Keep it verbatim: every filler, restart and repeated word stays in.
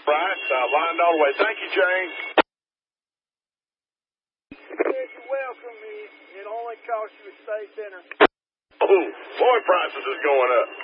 Price, uh, lined all the way. Thank you, James. You're welcome. It only costs you a steak dinner. Oh, boy, prices is going up.